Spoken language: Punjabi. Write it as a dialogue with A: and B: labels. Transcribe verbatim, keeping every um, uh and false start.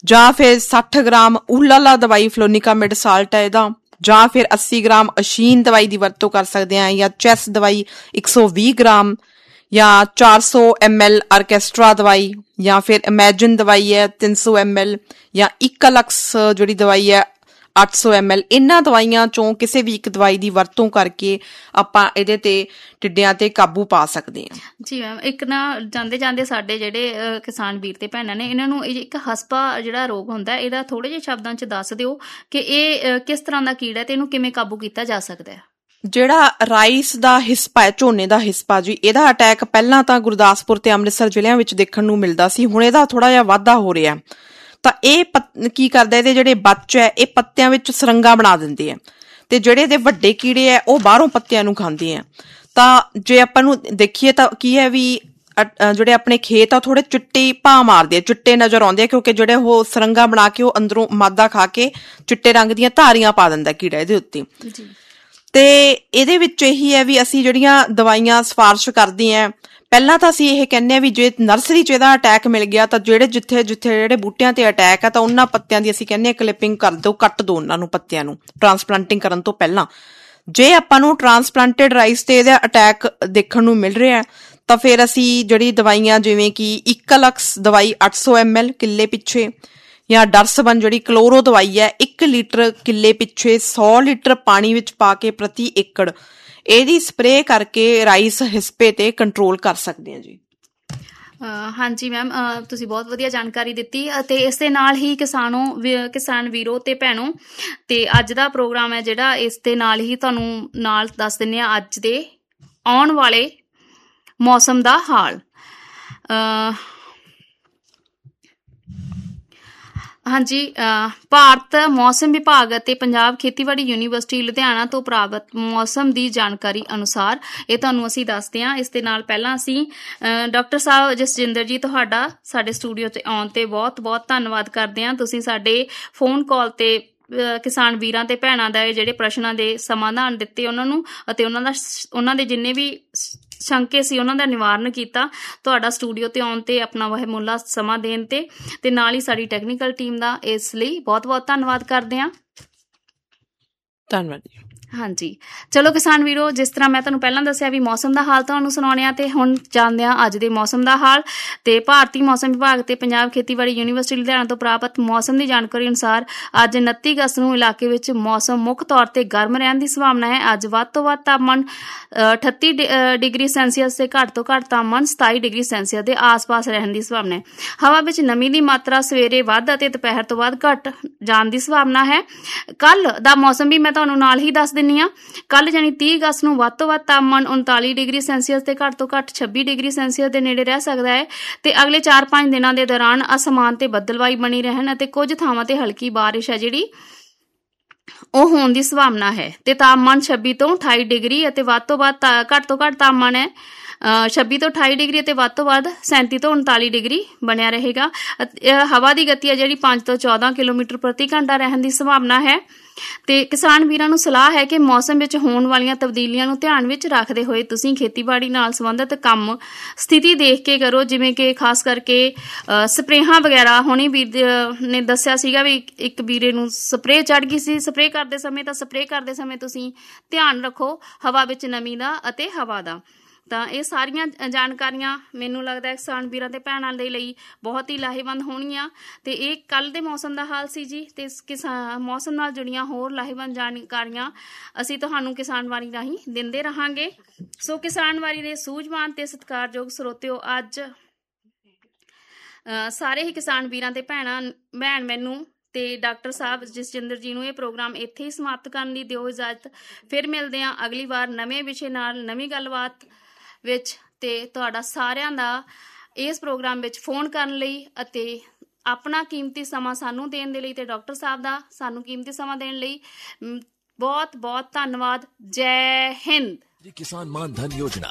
A: ਜਾਂ ਫਿਰ ਸੱਠ ਗ੍ਰਾਮ ਊਲਾਲਾ ਦਵਾਈ ਫਲੋਨਿਕਾਮਿਡ ਸਾਲਟ ਹੈ ਇਹਦਾ, ਜਾਂ ਫਿਰ ਅੱਸੀ ਗ੍ਰਾਮ ਅਸ਼ੀਨ ਦਵਾਈ ਦੀ ਵਰਤੋਂ ਕਰ ਸਕਦੇ ਹਾਂ, ਜਾਂ ਚੈਸ ਦਵਾਈ ਇੱਕ ਸੌ ਵੀਹ ਗ੍ਰਾਮ, ਜਾਂ ਚਾਰ ਸੌ ਐਮ ਐਲ ਆਰਕੈਸਟਰਾ ਦਵਾਈ, ਜਾਂ ਫਿਰ ਇਮੈਜਿਨ ਦਵਾਈ ਹੈ ਤਿੰਨ ਸੌ ਐਮ ਐਲ, ਜਾਂ ਇਕਾਲਕਸ ਜਿਹੜੀ ਦਵਾਈ ਹੈ ਅੱਠ ਸੌ ਐਮ ਐਲ। ਇਹਨਾਂ ਦਵਾਈਆਂ ਚੋਂ ਕਿਸੇ ਵੀ ਇੱਕ ਦਵਾਈ ਦੀ ਵਰਤੋਂ ਕਰਕੇ ਆਪਾਂ ਇਹਦੇ ਤੇ ਟਿੱਡਿਆਂ ਤੇ ਕਾਬੂ ਪਾ ਸਕਦੇ ਹਾਂ।
B: ਜੀ ਮੈਮ, ਇੱਕ ਨਾ ਜਾਂਦੇ ਜਾਂਦੇ ਸਾਡੇ ਜਿਹੜੇ ਕਿਸਾਨ ਵੀਰ ਤੇ ਭੈਣਾਂ ਨੇ, ਇਹਨਾਂ ਨੂੰ ਇੱਕ ਹਸਪਾ ਜਿਹੜਾ ਰੋਗ ਹੁੰਦਾ, ਇਹਦਾ ਥੋੜੇ ਜਿਹੇ ਸ਼ਬਦਾਂ ਚ ਦੱਸ ਦਿਓ ਕਿ ਇਹ ਕਿਸ ਤਰ੍ਹਾਂ ਦਾ ਕੀੜਾ ਤੇ ਇਹਨੂੰ ਕਿਵੇਂ ਕਾਬੂ ਕੀਤਾ ਜਾ ਸਕਦਾ ਹੈ। ਜਿਹੜਾ
A: ਰਾਈਸ ਦਾ ਹਿਸਪਾ ਹੈ, ਝੋਨੇ ਦਾ ਹਿਸਪਾ ਜੀ, ਇਹਦਾ ਅਟੈਕ ਪਹਿਲਾਂ ਤਾਂ ਗੁਰਦਾਸਪੁਰ ਤੇ ਅੰਮ੍ਰਿਤਸਰ ਜ਼ਿਲ੍ਹਿਆਂ ਵਿੱਚ ਦੇਖਣ ਨੂੰ ਮਿਲਦਾ ਸੀ, ਹੁਣ ਇਹਦਾ ਥੋੜਾ ਜਿਹਾ ਵਾਧਾ ਹੋ ਰਿਹਾ। ਤਾਂ ਇਹ ਕੀ ਕਰਦਾ, ਇਹਦੇ ਜਿਹੜੇ ਬੱਚ ਹੈ ਇਹ ਪੱਤਿਆਂ ਵਿੱਚ ਸੁਰੰਗਾਂ ਬਣਾ ਦਿੰਦੇ ਆ, ਤੇ ਜਿਹੜੇ ਇਹਦੇ ਵੱਡੇ ਕੀੜੇ ਹੈ ਉਹ ਬਾਹਰੋਂ ਪੱਤਿਆਂ ਨੂੰ ਖਾਂਦੇ ਆ। ਤਾਂ ਜੇ ਆਪਾਂ ਨੂੰ ਦੇਖੀਏ ਤਾਂ ਕੀ ਹੈ ਵੀ ਜਿਹੜੇ ਆਪਣੇ ਖੇਤ ਆ ਥੋੜੇ ਚਿੱਟੇ ਭਾਅ ਮਾਰਦੇ ਆ, ਚਿੱਟੇ ਨਜ਼ਰ ਆਉਂਦੇ ਆ, ਕਿਉਂਕਿ ਜਿਹੜੇ ਉਹ ਸੁਰੰਗਾਂ ਬਣਾ ਕੇ ਉਹ ਅੰਦਰੋਂ ਮਾਦਾ ਖਾ ਕੇ ਚਿੱਟੇ ਰੰਗ ਦੀਆਂ ਧਾਰੀਆਂ ਪਾ ਦਿੰਦਾ ਕੀੜਾ ਇਹਦੇ ਉੱਤੇ। ਤੇ ਇਹਦੇ ਵਿੱਚ ਇਹੀ ਹੈ ਵੀ ਅਸੀਂ ਜਿਹੜੀਆਂ ਦਵਾਈਆਂ ਸਿਫਾਰਿਸ਼ ਕਰਦੇ ਹਾਂ, ਪਹਿਲਾਂ ਤਾਂ ਅਸੀਂ ਇਹ ਕਹਿੰਦੇ ਹਾਂ ਵੀ ਜੇ ਨਰਸਰੀ 'ਚ ਇਹਦਾ ਅਟੈਕ ਮਿਲ ਗਿਆ ਤਾਂ ਜਿਹੜੇ ਜਿੱਥੇ ਜਿੱਥੇ ਜਿਹੜੇ ਬੂਟਿਆਂ ਤੇ ਅਟੈਕ ਆ ਤਾਂ ਉਹਨਾਂ ਪੱਤਿਆਂ ਦੀ ਅਸੀਂ ਕਹਿੰਦੇ ਹਾਂ ਕਲਿੱਪਿੰਗ ਕਰ ਦਿਓ, ਕੱਟ ਦਿਓ ਉਹਨਾਂ ਨੂੰ ਪੱਤਿਆਂ ਨੂੰ ਟਰਾਂਸਪਲਾਂਟਿੰਗ ਕਰਨ ਤੋਂ ਪਹਿਲਾਂ। ਜੇ ਆਪਾਂ ਨੂੰ ਟਰਾਂਸਪਲਾਂਟਿਡ ਰਾਈਸ ਤੇ ਇਹਦਾ ਅਟੈਕ ਦੇਖਣ ਨੂੰ ਮਿਲ ਰਿਹਾ ਤਾਂ ਫਿਰ ਅਸੀਂ ਜਿਹੜੀ ਦਵਾਈਆਂ ਜਿਵੇਂ ਕਿ ਇਕਾਲਕਸ ਦਵਾਈ ਅੱਠ ਸੌ ਐਮ ਐਲ ਕਿੱਲੇ ਪਿੱਛੇ, ਜਾਂ ਡਰਸਬਨ ਜਿਹੜੀ ਕਲੋਰੋ ਦਵਾਈ ਹੈ ਇੱਕ ਲੀਟਰ ਕਿੱਲੇ ਪਿੱਛੇ ਸੌ ਲੀਟਰ ਪਾਣੀ ਵਿੱਚ ਪਾ ਕੇ ਪ੍ਰਤੀ ਏਕੜ ਇਹਦੀ ਸਪਰੇਅ ਕਰਕੇ ਰਾਈਸ ਹਿਸਪੇ ਤੇ ਕੰਟਰੋਲ ਕਰ ਸਕਦੇ ਹਾਂ ਜੀ।
B: ਹਾਂਜੀ ਮੈਮ, ਤੁਸੀਂ ਬਹੁਤ ਵਧੀਆ ਜਾਣਕਾਰੀ ਦਿੱਤੀ। ਅਤੇ ਇਸ ਦੇ ਨਾਲ ਹੀ ਕਿਸਾਨੋ ਕਿਸਾਨ ਵੀਰੋ ਤੇ ਭੈਣੋ, ਤੇ ਅੱਜ ਦਾ ਪ੍ਰੋਗਰਾਮ ਹੈ ਜਿਹੜਾ ਇਸ ਦੇ ਨਾਲ ਹੀ ਤੁਹਾਨੂੰ ਨਾਲ ਦੱਸ ਦਿੰਦੇ ਹਾਂ ਅੱਜ ਦੇ ਆਉਣ ਵਾਲੇ ਮੌਸਮ ਦਾ ਹਾਲ। ਹਾਂਜੀ, ਭਾਰਤ ਮੌਸਮ ਵਿਭਾਗ ਅਤੇ ਪੰਜਾਬ ਖੇਤੀਬਾੜੀ ਯੂਨੀਵਰਸਿਟੀ ਲੁਧਿਆਣਾ ਤੋਂ ਪ੍ਰਾਪਤ ਮੌਸਮ ਦੀ ਜਾਣਕਾਰੀ ਅਨੁਸਾਰ ਇਹ ਤੁਹਾਨੂੰ ਅਸੀਂ ਦੱਸਦੇ ਹਾਂ। ਇਸ ਦੇ ਨਾਲ ਪਹਿਲਾਂ ਅਸੀਂ ਡਾਕਟਰ ਸਾਹਿਬ ਜਸਜਿੰਦਰ ਜੀ ਤੁਹਾਡਾ ਸਾਡੇ ਸਟੂਡੀਓ 'ਚ ਆਉਣ ਤੇ ਬਹੁਤ ਬਹੁਤ ਧੰਨਵਾਦ ਕਰਦੇ ਹਾਂ। ਤੁਸੀਂ ਸਾਡੇ ਫੋਨ ਕਾਲ ਤੇ ਕਿਸਾਨ ਵੀਰਾਂ ਤੇ ਭੈਣਾਂ ਦਾ ਜਿਹੜੇ ਪ੍ਰਸ਼ਨਾਂ ਦੇ ਸਮਾਧਾਨ ਦਿੱਤੇ ਉਹਨਾਂ ਨੂੰ, ਅਤੇ ਉਹਨਾਂ ਦਾ ਉਹਨਾਂ ਦੇ ਜਿੰਨੇ ਵੀ ਸ਼ੰਕੇ ਸੀ ਉਹਨਾਂ ਦਾ ਨਿਵਾਰਨ ਕੀਤਾ। ਤੁਹਾਡਾ ਸਟੂਡੀਓ ਤੇ ਆਉਣ ਤੇ ਆਪਣਾ ਬਹੁਮੁੱਲਾ ਸਮਾਂ ਦੇਣ ਤੇ ਤੇ ਨਾਲ ਹੀ ਸਾਡੀ ਟੈਕਨੀਕਲ ਟੀਮ ਦਾ ਇਸ ਲਈ ਬਹੁਤ ਬਹੁਤ ਧੰਨਵਾਦ ਕਰਦੇ ਹਾਂ।
A: ਧੰਨਵਾਦ ਜੀ।
B: ਹਾਂਜੀ, ਚਲੋ ਕਿਸਾਨ ਵੀਰੋ, ਜਿਸ ਤਰ੍ਹਾਂ ਮੈਂ ਤੁਹਾਨੂੰ ਪਹਿਲਾਂ ਦੱਸਿਆ ਵੀ ਮੌਸਮ ਦਾ ਹਾਲ ਤੁਹਾਨੂੰ ਸੁਣਾਉਣੇ ਆ, ਤੇ ਹੁਣ ਜਾਣਦੇ ਹਾਂ ਅੱਜ ਦੇ ਮੌਸਮ ਦਾ ਹਾਲ। ਤੇ ਭਾਰਤੀ ਮੌਸਮ ਵਿਭਾਗ ਤੇ ਪੰਜਾਬ ਖੇਤੀਬਾੜੀ ਯੂਨੀਵਰਸਿਟੀ ਲੁਧਿਆਣਾ ਤੋਂ ਪ੍ਰਾਪਤ ਮੌਸਮ ਦੀ ਜਾਣਕਾਰੀ ਅਨੁਸਾਰ ਅੱਜ ਉਨੱਤੀ ਅਗਸਤ ਨੂੰ ਇਲਾਕੇ ਵਿੱਚ ਮੌਸਮ ਮੁੱਖ ਤੌਰ ਤੇ ਗਰਮ ਰਹਿਣ ਦੀ ਸੰਭਾਵਨਾ ਹੈ। ਅੱਜ ਵੱਧ ਤੋਂ ਵੱਧ ਤਾਪਮਾਨ ਅਠੱਤੀ ਡਿਗਰੀ ਸੈਲਸੀਅਸ ਤੇ ਘੱਟ ਤੋਂ ਘੱਟ ਤਾਪਮਾਨ ਸਤਾਈ ਡਿਗਰੀ ਸੈਲਸੀਅਸ ਦੇ ਆਸ ਪਾਸ ਰਹਿਣ ਦੀ ਸੰਭਾਵਨਾ ਹੈ। ਹਵਾ ਵਿੱਚ ਨਮੀ ਦੀ ਮਾਤਰਾ ਸਵੇਰੇ ਵੱਧ ਅਤੇ ਦੁਪਹਿਰ ਤੋਂ ਬਾਅਦ ਘੱਟ ਜਾਣ ਦੀ ਸੰਭਾਵਨਾ ਹੈ। ਕੱਲ ਦਾ ਮੌਸਮ ਵੀ ਮੈਂ ਤੁਹਾਨੂੰ ਨਾਲ ਹੀ ਦੱਸ ਦਿੰਦੀ ਹਾਂ। ਕੱਲ ਯਾਨੀ ਤੀਹ ਅਗਸਤ ਨੂੰ ਵੱਧ ਤੋਂ ਵੱਧ ਤਾਪਮਾਨ ਉਨਤਾਲੀ ਡਿਗਰੀ ਸੈਲਸੀਅਸ ਤੇ ਘੱਟ ਤੋਂ ਘੱਟ ਛੱਬੀ ਡਿਗਰੀ ਸੈਲਸੀਅਸ ਦੇ ਨੇੜੇ ਰਹਿ ਸਕਦਾ ਹੈ। ਤੇ ਅਗਲੇ ਚਾਰ ਪੰਜ ਦਿਨਾਂ ਦੇ ਦੌਰਾਨ ਅਸਮਾਨ ਤੇ ਬੱਦਲਵਾਈ ਬਣੀ ਰਹਿਣ ਅਤੇ ਕੁਝ ਥਾਵਾਂ ਤੇ ਹਲਕੀ ਬਾਰਿਸ਼ ਹੈ ਜਿਹੜੀ ਉਹ ਹੋਣ ਦੀ ਸੰਭਾਵਨਾ ਹੈ। ਤੇ ਤਾਪਮਾਨ ਛੱਬੀ ਤੋਂ ਅਠਾਈ ਡਿਗਰੀ ਅਤੇ ਵੱਧ ਤੋਂ ਵੱਧ ਘੱਟ ਤੋਂ ਘੱਟ ਤਾਪਮਾਨ ਹੈ ਛੱਬੀ ਤੋਂ ਅਠਾਈ ਡਿਗਰੀ ਅਤੇ ਵੱਧ ਤੋਂ ਵੱਧ ਸੈਂਤੀ ਤੋਂ ਉਨਤਾਲੀ ਡਿਗਰੀ ਬਣਿਆ ਰਹੇਗਾ। ਹਵਾ ਦੀ ਗਤੀ ਹੈ ਜਿਹੜੀ ਪੰਜ ਤੋਂ ਚੌਦਾਂ ਕਿਲੋਮੀਟਰ ਪ੍ਰਤੀ ਘੰਟਾ ਰਹਿਣ ਦੀ ਸੰਭਾਵਨਾ ਹੈ। ਤੇ ਕਿਸਾਨ ਵੀਰਾਂ ਨੂੰ ਸਲਾਹ ਹੈ ਕਿ ਮੌਸਮ ਵਿੱਚ ਹੋਣ ਵਾਲੀਆਂ ਤਬਦੀਲੀਆਂ ਨੂੰ ਧਿਆਨ ਵਿੱਚ ਰੱਖਦੇ ਹੋਏ ਤੁਸੀਂ ਖੇਤੀਬਾੜੀ ਨਾਲ ਸੰਬੰਧਿਤ ਕੰਮ ਸਥਿਤੀ ਦੇਖ ਕੇ ਕਰੋ, ਜਿਵੇਂ ਕਿ ਖਾਸ ਕਰਕੇ ਸਪਰੇਹਾਂ ਵਗੈਰਾ। ਹੁਣੀ ਵੀਰ ਨੇ ਦੱਸਿਆ ਸੀਗਾ ਵੀ ਇੱਕ ਵੀਰੇ ਨੂੰ ਸਪਰੇਅ ਚੜ੍ਹ ਗਈ ਸੀ। ਸਪਰੇਅ ਕਰਦੇ ਸਮੇਂ ਤਾਂ ਸਪਰੇਅ ਕਰਦੇ ਸਮੇਂ ਤੁਸੀਂ ਧਿਆਨ ਰੱਖੋ ਹਵਾ ਵਿੱਚ ਨਮੀ ਦਾ ਅਤੇ ਹਵਾ ਦਾ। ਤਾਂ ਇਹ ਸਾਰੀਆਂ ਜਾਣਕਾਰੀਆਂ ਮੈਨੂੰ ਲੱਗਦਾ ਕਿਸਾਨ ਵੀਰਾਂ ਤੇ ਭੈਣਾਂ ਦੇ ਲਈ ਬਹੁਤ ਹੀ ਲਾਹੇਵੰਦ ਹੋਣਗੀਆਂ। ਤੇ ਇਹ ਕੱਲ ਦੇ ਮੌਸਮ ਦਾ ਹਾਲ ਸੀ ਜੀ। ਤੇ ਕਿਸਾਨ ਮੌਸਮ ਨਾਲ ਜੁੜੀਆਂ ਹੋਰ ਲਾਹੇਵੰਦ ਜਾਣਕਾਰੀਆਂ ਅਸੀਂ ਤੁਹਾਨੂੰ ਕਿਸਾਨਵਾਰੀ ਰਾਹੀਂ ਦਿੰਦੇ ਰਹਾਂਗੇ। ਸੋ ਕਿਸਾਨਵਾਰੀ ਦੇ ਸੂਝਵਾਨ ਤੇ ਸਤਿਕਾਰਯੋਗ ਸਰੋਤਿਓ, ਅੱਜ ਸਾਰੇ ਹੀ ਕਿਸਾਨ ਵੀਰਾਂ ਤੇ ਭੈਣਾਂ ਭੈਣ ਮੈਨੂੰ ਤੇ ਡਾਕਟਰ ਸਾਹਿਬ ਜਸਜਿੰਦਰ ਜੀ ਨੂੰ ਇਹ ਪ੍ਰੋਗਰਾਮ ਇੱਥੇ ਹੀ ਸਮਾਪਤ ਕਰਨ ਲਈ ਦਿਓ ਇਜਾਜ਼ਤ। ਫਿਰ ਮਿਲਦੇ ਹਾਂ ਅਗਲੀ ਵਾਰ ਨਵੇਂ ਵਿਸ਼ੇ ਨਾਲ ਨਵੀਂ ਗੱਲਬਾਤ ਵਿੱਚ। ਤੇ ਤੁਹਾਡਾ ਸਾਰਿਆਂ ਦਾ ਇਸ ਪ੍ਰੋਗਰਾਮ ਵਿੱਚ ਫੋਨ ਕਰਨ ਲਈ ਅਤੇ ਆਪਣਾ ਕੀਮਤੀ ਸਮਾਂ ਸਾਨੂੰ ਦੇਣ ਦੇ ਲਈ ਤੇ ਡਾਕਟਰ ਸਾਹਿਬ ਦਾ ਸਾਨੂੰ ਕੀਮਤੀ ਸਮਾਂ ਦੇਣ ਲਈ ਬਹੁਤ ਬਹੁਤ ਧੰਨਵਾਦ। ਜੈ ਹਿੰਦ।
C: किसान मान धन योजना